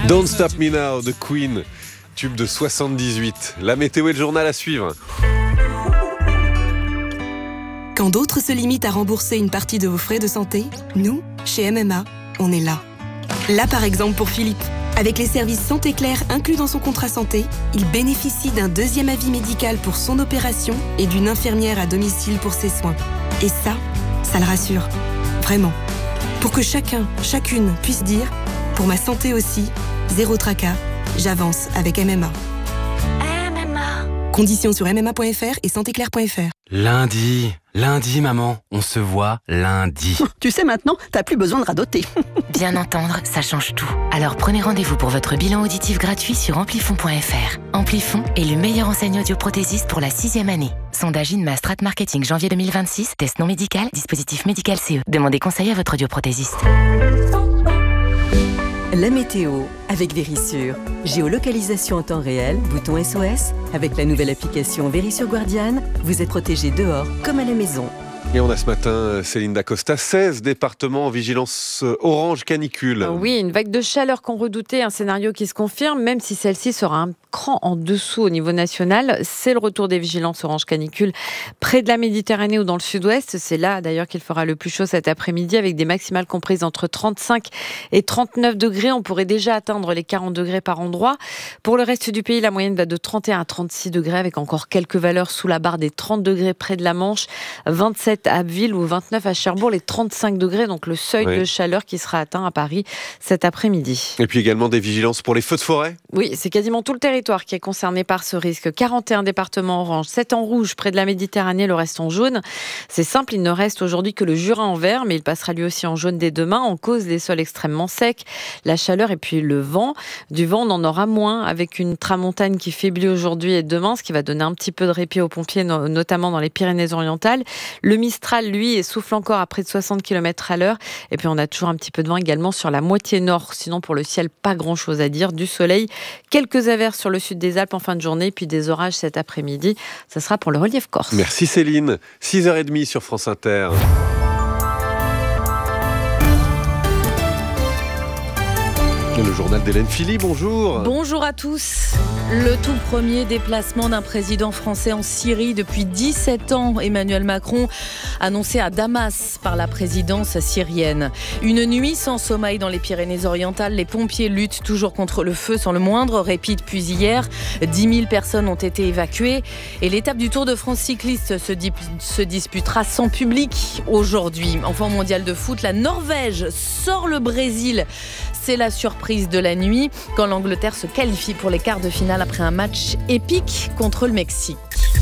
Don't Stop Me Now de Queen, tube de 78. La météo et le journal à suivre. Quand d'autres se limitent à rembourser une partie de vos frais de santé, nous, chez MMA, on est là. Là par exemple pour Philippe. Avec les services Santé Claire inclus dans son contrat santé, il bénéficie d'un deuxième avis médical pour son opération et d'une infirmière à domicile pour ses soins. Et ça le rassure. Vraiment. Pour que chacun, chacune puisse dire « Pour ma santé aussi, zéro tracas, j'avance avec MMA ». Conditions sur mma.fr et santéclair.fr. Lundi, maman, on se voit lundi. Tu sais maintenant, t'as plus besoin de radoter. Bien entendre, ça change tout. Alors prenez rendez-vous pour votre bilan auditif gratuit sur amplifon.fr. Amplifon est le meilleur enseigne audioprothésiste pour la 6e année. Sondage INMA Strat Marketing janvier 2026, test non médical, dispositif médical CE. Demandez conseil à votre audioprothésiste. La météo avec Verisure. Géolocalisation en temps réel, bouton SOS. Avec la nouvelle application Verisure Guardian, vous êtes protégé dehors comme à la maison. Et on a ce matin Céline Dacosta, 16 départements en vigilance orange canicule. Oui, une vague de chaleur qu'on redoutait, un scénario qui se confirme, même si celle-ci sera un cran en dessous au niveau national. C'est le retour des vigilances orange canicule près de la Méditerranée ou dans le sud-ouest. C'est là d'ailleurs qu'il fera le plus chaud cet après-midi avec des maximales comprises entre 35 et 39 degrés. On pourrait déjà atteindre les 40 degrés par endroit. Pour le reste du pays, la moyenne va de 31 à 36 degrés avec encore quelques valeurs sous la barre des 30 degrés près de la Manche, 27 à Abbeville ou 29 à Cherbourg, les 35 degrés, donc le seuil de chaleur qui sera atteint à Paris cet après-midi. Et puis également des vigilances pour les feux de forêt. Oui, c'est quasiment tout le territoire qui est concerné par ce risque. 41 départements orange, 7 en rouge près de la Méditerranée, le reste en jaune. C'est simple, il ne reste aujourd'hui que le Jura en vert, mais il passera lui aussi en jaune dès demain, en cause des sols extrêmement secs, la chaleur et puis le vent. Du vent, on en aura moins avec une tramontane qui faiblit aujourd'hui et demain, ce qui va donner un petit peu de répit aux pompiers, notamment dans les Pyrénées-Orientales. Le Mistral, lui, souffle encore à près de 60 km à l'heure. Et puis, on a toujours un petit peu de vent également sur la moitié nord. Sinon, pour le ciel, pas grand-chose à dire. Du soleil, quelques averses sur le sud des Alpes en fin de journée, puis des orages cet après-midi. Ça sera pour le relief corse. Merci Céline. 6h30 sur France Inter. Le journal d'Hélène Philly, bonjour. Bonjour à tous. Le tout premier déplacement d'un président français en Syrie depuis 17 ans. Emmanuel Macron annoncé à Damas par la présidence syrienne. Une nuit sans sommeil dans les Pyrénées-Orientales. Les pompiers luttent toujours contre le feu sans le moindre répit depuis hier. 10 000 personnes ont été évacuées. Et l'étape du Tour de France cycliste se disputera sans public aujourd'hui. Enfant mondial de foot, la Norvège sort le Brésil. C'est la surprise de la nuit quand l'Angleterre se qualifie pour les quarts de finale après un match épique contre le Mexique.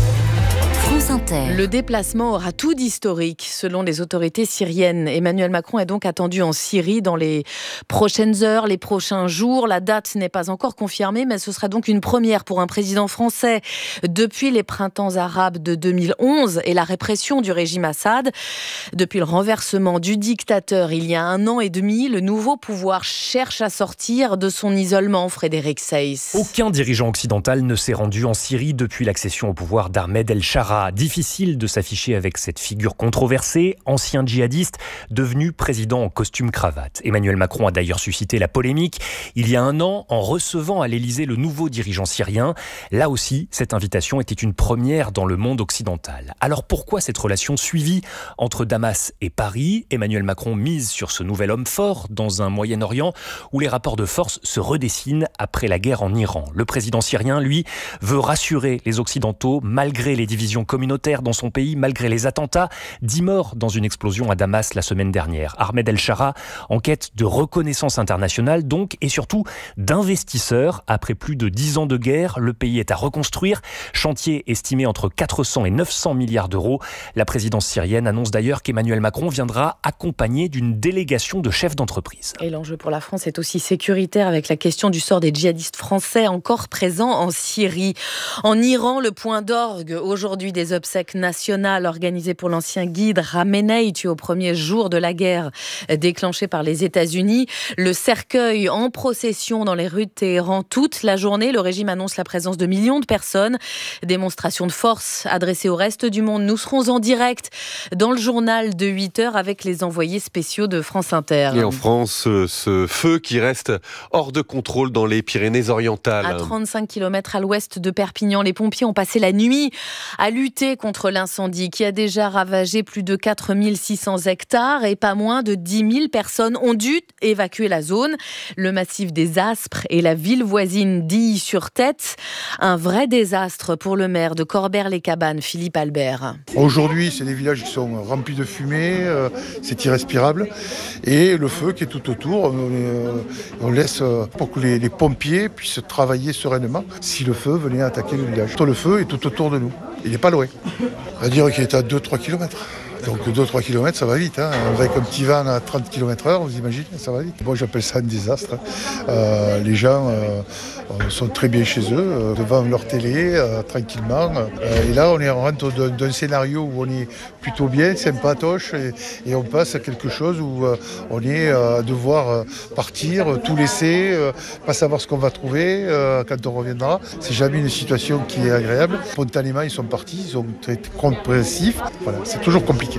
France Inter. Le déplacement aura tout d'historique selon les autorités syriennes. Emmanuel Macron est donc attendu en Syrie dans les prochaines heures, les prochains jours. La date n'est pas encore confirmée, mais ce sera donc une première pour un président français depuis les printemps arabes de 2011 et la répression du régime Assad. Depuis le renversement du dictateur il y a 1 an et demi, le nouveau pouvoir cherche à sortir de son isolement, Frédéric Seyss. Aucun dirigeant occidental ne s'est rendu en Syrie depuis l'accession au pouvoir d'Ahmed El-Shara. Difficile de s'afficher avec cette figure controversée, ancien djihadiste, devenu président en costume-cravate. Emmanuel Macron a d'ailleurs suscité la polémique il y a 1 an en recevant à l'Élysée le nouveau dirigeant syrien. Là aussi, cette invitation était une première dans le monde occidental. Alors pourquoi cette relation suivie entre Damas et Paris ? Emmanuel Macron mise sur ce nouvel homme fort dans un Moyen-Orient où les rapports de force se redessinent après la guerre en Iran. Le président syrien, lui, veut rassurer les Occidentaux malgré les divisions communautaire dans son pays, malgré les attentats. 10 morts dans une explosion à Damas la semaine dernière. Ahmed El-Shara en quête de reconnaissance internationale donc, et surtout d'investisseurs. Après plus de 10 ans de guerre, le pays est à reconstruire. Chantier estimé entre 400 et 900 milliards d'euros. La présidence syrienne annonce d'ailleurs qu'Emmanuel Macron viendra accompagné d'une délégation de chefs d'entreprise. Et l'enjeu pour la France est aussi sécuritaire avec la question du sort des djihadistes français encore présents en Syrie. En Iran, le point d'orgue aujourd'hui des les obsèques nationales organisées pour l'ancien guide Khamenei, tué au premier jour de la guerre déclenchée par les États-Unis. Le cercueil en procession dans les rues de Téhéran toute la journée. Le régime annonce la présence de millions de personnes. Démonstration de force adressée au reste du monde. Nous serons en direct dans le journal de 8h avec les envoyés spéciaux de France Inter. Et en France, ce feu qui reste hors de contrôle dans les Pyrénées-Orientales. À 35 km à l'ouest de Perpignan, les pompiers ont passé la nuit à lutter contre l'incendie qui a déjà ravagé plus de 4600 hectares et pas moins de 10 000 personnes ont dû évacuer la zone. Le massif des Aspres et la ville voisine d'Illy-sur-Tête. Un vrai désastre pour le maire de Corbère-les-Cabanes, Philippe Albert. Aujourd'hui, c'est des villages qui sont remplis de fumée, c'est irrespirable. Et le feu qui est tout autour, on laisse pour que les pompiers puissent travailler sereinement si le feu venait attaquer le village. Le feu est tout autour de nous, il n'est pas loin. On va dire qu'il est à 2-3 km. Donc 2-3 km, ça va vite. Avec un petit van à 30 km/h, vous imaginez, ça va vite. Moi, j'appelle ça un désastre. Les gens sont très bien chez eux, devant leur télé, tranquillement. Et là, on rentre d'un scénario où on est plutôt bien, sympatoche, et on passe à quelque chose où on est à devoir partir, tout laisser, pas savoir ce qu'on va trouver quand on reviendra. C'est jamais une situation qui est agréable. Spontanément, ils sont partis, ils sont très compréhensifs. Voilà, c'est toujours compliqué.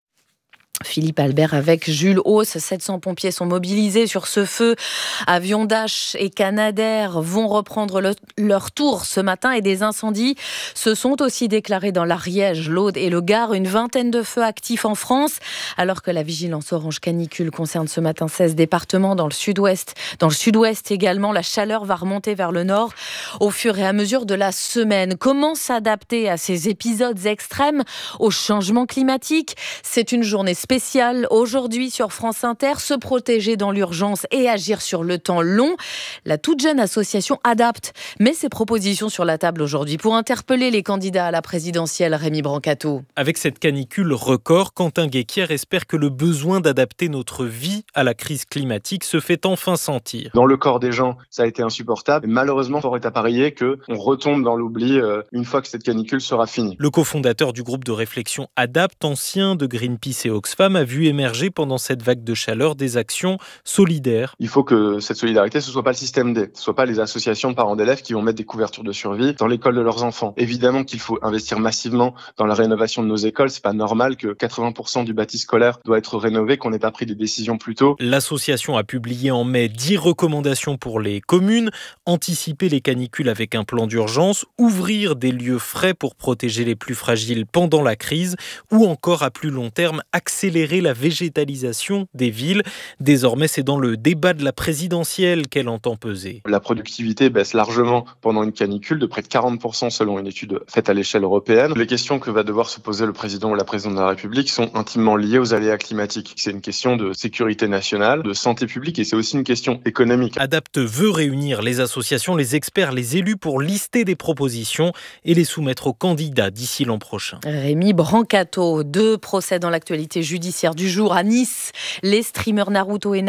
Philippe Albert avec Jules Hauss. 700 pompiers sont mobilisés sur ce feu. Avions Dash et Canadair vont reprendre leur tour ce matin et des incendies se sont aussi déclarés dans l'Ariège, l'Aude et le Gard. Une vingtaine de feux actifs en France, alors que la vigilance orange canicule concerne ce matin 16 départements dans le sud-ouest. Dans le sud-ouest également, la chaleur va remonter vers le nord au fur et à mesure de la semaine. Comment s'adapter à ces épisodes extrêmes, au changement climatique ? C'est une journée spéciale aujourd'hui sur France Inter, se protéger dans l'urgence et agir sur le temps long. La toute jeune association Adapte met ses propositions sur la table aujourd'hui pour interpeller les candidats à la présidentielle. Rémi Brancato. Avec cette canicule record, Quentin Guéquière espère que le besoin d'adapter notre vie à la crise climatique se fait enfin sentir. Dans le corps des gens, ça a été insupportable. Malheureusement, fort est à parier qu'on retombe dans l'oubli une fois que cette canicule sera finie. Le cofondateur du groupe de réflexion Adapte, ancien de Greenpeace et Oxfam, a vu émerger pendant cette vague de chaleur des actions solidaires. Il faut que cette solidarité, ce soit pas le système D, ce soit pas les associations de parents d'élèves qui vont mettre des couvertures de survie dans l'école de leurs enfants. Évidemment qu'il faut investir massivement dans la rénovation de nos écoles. C'est pas normal que 80% du bâti scolaire doit être rénové, qu'on n'ait pas pris des décisions plus tôt. L'association a publié en mai 10 recommandations pour les communes, anticiper les canicules avec un plan d'urgence, ouvrir des lieux frais pour protéger les plus fragiles pendant la crise, ou encore à plus long terme, accélérer la végétalisation des villes. Désormais, c'est dans le débat de la présidentielle qu'elle entend peser. La productivité baisse largement pendant une canicule, de près de 40% selon une étude faite à l'échelle européenne. Les questions que va devoir se poser le président ou la présidente de la République sont intimement liées aux aléas climatiques. C'est une question de sécurité nationale, de santé publique, et c'est aussi une question économique. Adapte veut réunir les associations, les experts, les élus pour lister des propositions et les soumettre aux candidats d'ici l'an prochain. Rémi Brancato. 2 procès dans l'actualité judiciaire du jour à Nice. Les streamers Naruto et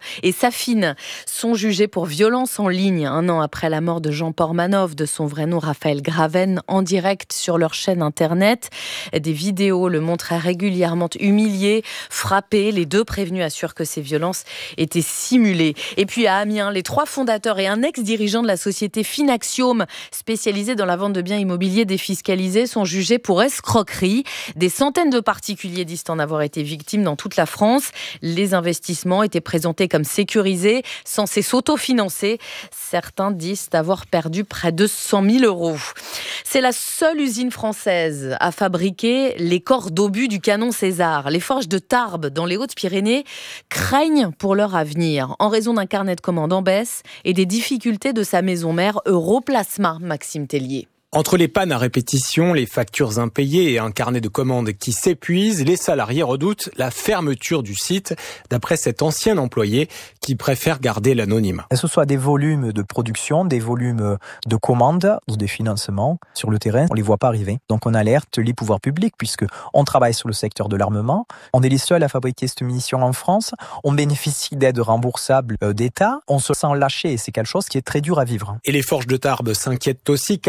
Safine sont jugés pour violence en ligne 1 an après la mort de Jean Pormanov, de son vrai nom Raphaël Graven, en direct sur leur chaîne internet. Des vidéos le montraient régulièrement humilié, frappé. Les 2 prévenus assurent que ces violences étaient simulées. Et puis à Amiens, les 3 fondateurs et un ex-dirigeant de la société Finaxiome, spécialisée dans la vente de biens immobiliers défiscalisés, sont jugés pour escroquerie. Des centaines de particuliers disent en avoir été victimes dans toute la France. Les investissements étaient présentés comme sécurisés, censés s'autofinancer. Certains disent avoir perdu près de 100 000 €. C'est la seule usine française à fabriquer les corps d'obus du canon César. Les forges de Tarbes, dans les Hautes-Pyrénées, craignent pour leur avenir en raison d'un carnet de commandes en baisse et des difficultés de sa maison mère Europlasma. Maxime Tellier. Entre les pannes à répétition, les factures impayées et un carnet de commandes qui s'épuise, les salariés redoutent la fermeture du site, d'après cet ancien employé qui préfère garder l'anonymat. Que ce soit des volumes de production, des volumes de commandes ou des financements sur le terrain, on ne les voit pas arriver. Donc on alerte les pouvoirs publics puisque on travaille sur le secteur de l'armement. On est les seuls à fabriquer cette munition en France. On bénéficie d'aides remboursables d'État. On se sent lâché et c'est quelque chose qui est très dur à vivre. Et les forges de Tarbes s'inquiètent aussi car leur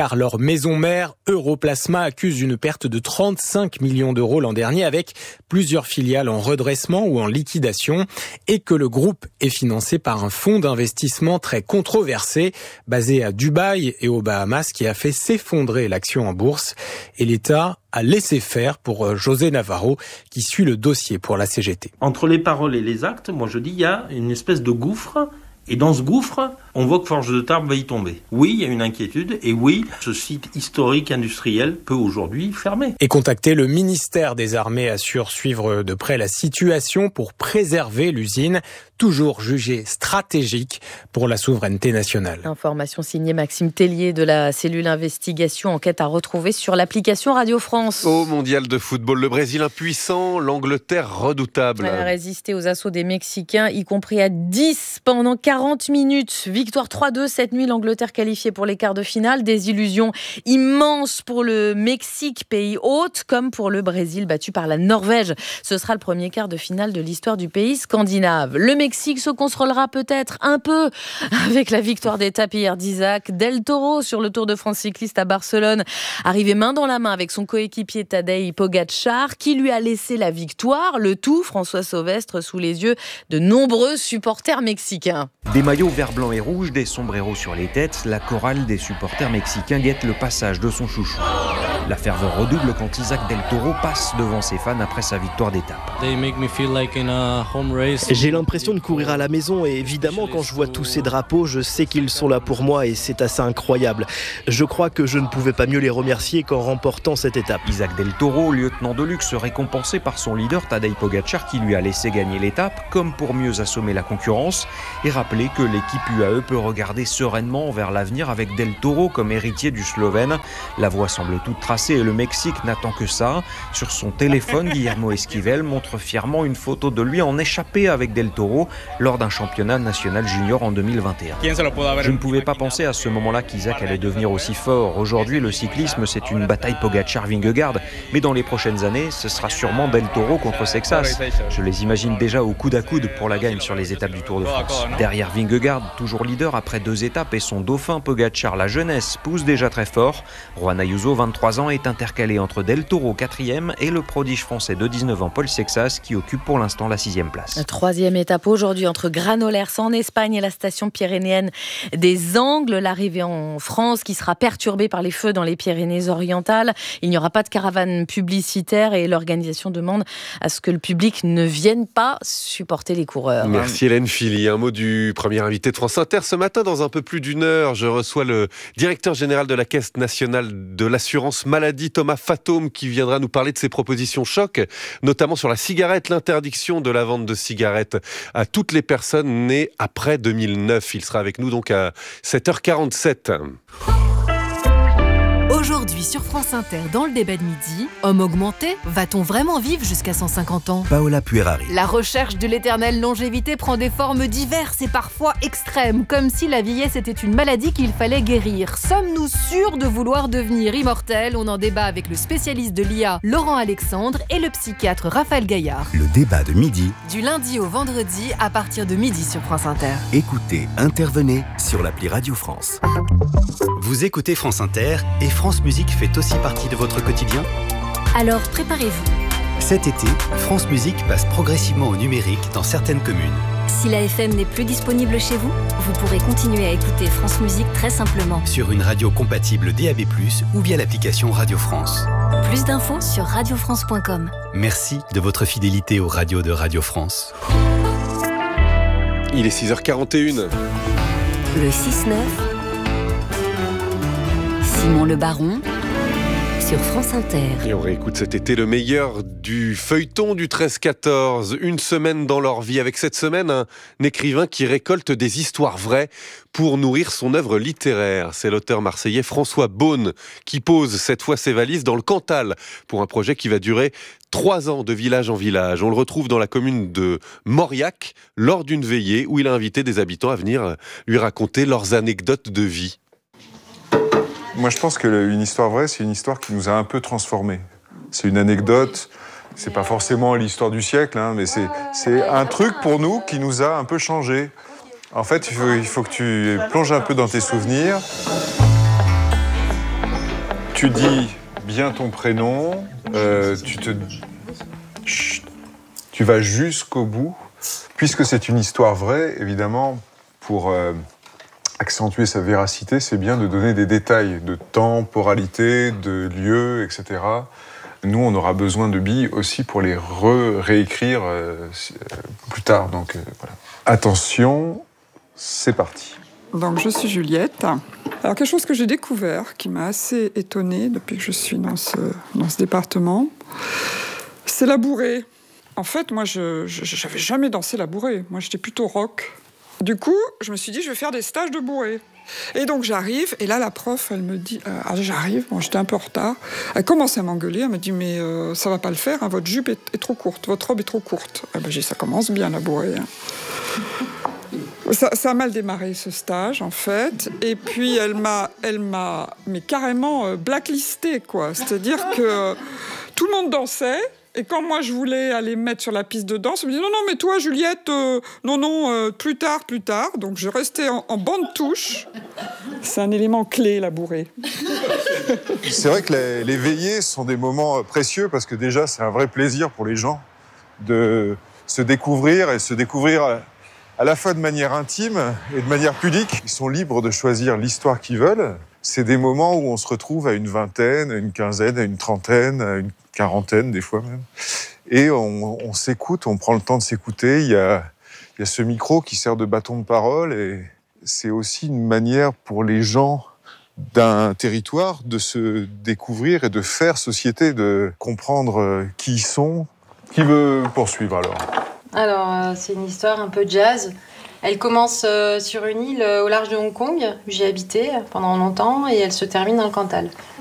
maison mère, Europlasma accuse une perte de 35 millions d'euros l'an dernier avec plusieurs filiales en redressement ou en liquidation et que le groupe est financé par un fonds d'investissement très controversé basé à Dubaï et aux Bahamas qui a fait s'effondrer l'action en bourse. Et l'État a laissé faire pour José Navarro qui suit le dossier pour la CGT. Entre les paroles et les actes, moi je dis il y a une espèce de gouffre. Et dans ce gouffre, on voit que Forges de Tarbes va y tomber. Oui, il y a une inquiétude, et oui, ce site historique industriel peut aujourd'hui fermer. Et contacté, le ministère des Armées assure suivre de près la situation pour préserver l'usine, toujours jugée stratégique pour la souveraineté nationale. Information signée Maxime Tellier de la cellule investigation, enquête à retrouver sur l'application Radio France. Au mondial de football, le Brésil impuissant, l'Angleterre redoutable. Elle a résisté aux assauts des Mexicains, y compris à 10 pendant 40 minutes. Victoire 3-2 cette nuit, l'Angleterre qualifiée pour les quarts de finale. Des illusions immenses pour le Mexique, pays hôte, comme pour le Brésil battu par la Norvège. Ce sera le premier quart de finale de l'histoire du pays scandinave. Le Mexique se consolera peut-être un peu avec la victoire d'étape hier d'Isaac Del Toro sur le Tour de France cycliste à Barcelone. Arrivé main dans la main avec son coéquipier Tadej Pogačar, qui lui a laissé la victoire. Le tout, François Sauvestre, sous les yeux de nombreux supporters mexicains. Des maillots vert, blanc et rouge, des sombreros sur les têtes, la chorale des supporters mexicains guette le passage de son chouchou. La ferveur redouble quand Isaac Del Toro passe devant ses fans après sa victoire d'étape. J'ai l'impression de courir à la maison et évidemment quand je vois tous ces drapeaux, je sais qu'ils sont là pour moi et c'est assez incroyable. Je crois que je ne pouvais pas mieux les remercier qu'en remportant cette étape. Isaac Del Toro, lieutenant de luxe, récompensé par son leader Tadej Pogačar qui lui a laissé gagner l'étape, comme pour mieux assommer la concurrence et rappeler que l'équipe UAE peut regarder sereinement vers l'avenir avec Del Toro comme héritier du Slovène. La voie semble toute tracée et le Mexique n'attend que ça. Sur son téléphone, Guillermo Esquivel montre fièrement une photo de lui en échappée avec Del Toro lors d'un championnat national junior en 2021. Je ne pouvais pas penser à ce moment-là qu'Isaac allait devenir aussi fort. Aujourd'hui, le cyclisme, c'est une bataille Pogačar-Vingegaard, mais dans les prochaines années, ce sera sûrement Del Toro contre Sexas. Je les imagine déjà au coude à coude pour la gagne sur les étapes du Tour de France. Derrière Vingegaard, toujours leader après 2 étapes, et son dauphin Pogačar, la jeunesse, pousse déjà très fort. Juan Ayuso, 23 ans, est intercalé entre Del Toro, 4e, et le prodige français de 19 ans, Paul Sexas, qui occupe pour l'instant la 6e place. La 3e étape aujourd'hui entre Granollers en Espagne et la station pyrénéenne des Angles. L'arrivée en France qui sera perturbée par les feux dans les Pyrénées-Orientales. Il n'y aura pas de caravane publicitaire et l'organisation demande à ce que le public ne vienne pas supporter les coureurs. Merci Hélène Philly. Un mot du premier invité de France Inter. Ce matin, dans un peu plus d'une heure, je reçois le directeur général de la Caisse nationale de l'assurance maladie, Thomas Fatome, qui viendra nous parler de ses propositions choc, notamment sur la cigarette, l'interdiction de la vente de cigarettes à toutes les personnes nées après 2009. Il sera avec nous donc à 7h47. Aujourd'hui sur France Inter, dans le débat de midi, homme augmenté, va-t-on vraiment vivre jusqu'à 150 ans ? Paola Puerari. La recherche de l'éternelle longévité prend des formes diverses et parfois extrêmes, comme si la vieillesse était une maladie qu'il fallait guérir. Sommes-nous sûrs de vouloir devenir immortels ? On en débat avec le spécialiste de l'IA, Laurent Alexandre, et le psychiatre Raphaël Gaillard. Le débat de midi. Du lundi au vendredi, à partir de midi sur France Inter. Écoutez, intervenez sur l'appli Radio France. Vous écoutez France Inter et France Musique fait aussi partie de votre quotidien ? Alors préparez-vous. Cet été, France Musique passe progressivement au numérique dans certaines communes. Si la FM n'est plus disponible chez vous, vous pourrez continuer à écouter France Musique très simplement. Sur une radio compatible DAB+, ou via l'application Radio France. Plus d'infos sur radiofrance.com. Merci de votre fidélité aux radios de Radio France. Il est 6h41. Le 6-9. Simon Le Baron sur France Inter. Et on réécoute cet été le meilleur du feuilleton du 13-14. Une semaine dans leur vie. Avec cette semaine, un écrivain qui récolte des histoires vraies pour nourrir son œuvre littéraire. C'est l'auteur marseillais François Beaune qui pose cette fois ses valises dans le Cantal pour un projet qui va durer 3 ans de village en village. On le retrouve dans la commune de Mauriac lors d'une veillée où il a invité des habitants à venir lui raconter leurs anecdotes de vie. Moi, je pense qu'une histoire vraie, c'est une histoire qui nous a un peu transformés. C'est une anecdote, c'est pas forcément l'histoire du siècle, hein, mais c'est un truc pour nous qui nous a un peu changé. En fait, il faut que tu plonges un peu dans tes souvenirs. Tu dis bien ton prénom, tu vas jusqu'au bout. Puisque c'est une histoire vraie, évidemment, pour accentuer sa véracité, c'est bien de donner des détails de temporalité, de lieu, etc. Nous, on aura besoin de billes aussi pour les réécrire plus tard. Donc voilà. Attention, c'est parti. Donc je suis Juliette. Alors quelque chose que j'ai découvert, qui m'a assez étonnée depuis que je suis dans ce département, c'est la bourrée. En fait, moi, je n'avais jamais dansé la bourrée. Moi, j'étais plutôt rock. Du coup, je me suis dit, je vais faire des stages de bourrée. Et donc, j'arrive, et là, la prof, elle me dit... j'arrive, bon, j'étais un peu en retard. Elle commence à m'engueuler, elle me dit, mais ça va pas le faire, hein, votre jupe est trop courte, votre robe est trop courte. Eh ben, j'ai dit, ça commence bien, la bourrée. Hein. Ça a mal démarré, ce stage, en fait. Et puis, elle m'a mais carrément blacklistée, quoi. C'est-à-dire que tout le monde dansait. Et quand moi, je voulais aller me mettre sur la piste de danse, on me disait « Non, mais toi, Juliette, plus tard. » Donc, je restais en banc de touche. C'est un élément clé, la bourrée. C'est vrai que les veillées sont des moments précieux parce que déjà, c'est un vrai plaisir pour les gens de se découvrir et se découvrir à la fois de manière intime et de manière pudique. Ils sont libres de choisir l'histoire qu'ils veulent. C'est des moments où on se retrouve à une vingtaine, à une quinzaine, à une trentaine, à une quarantaine des fois même. Et on s'écoute, on prend le temps de s'écouter. Il y a ce micro qui sert de bâton de parole et c'est aussi une manière pour les gens d'un territoire de se découvrir et de faire société, de comprendre qui ils sont. Qui veut poursuivre alors ? Alors, c'est une histoire un peu jazz. Elle commence sur une île au large de Hong Kong. J'y ai habité pendant longtemps et elle se termine dans le Cantal.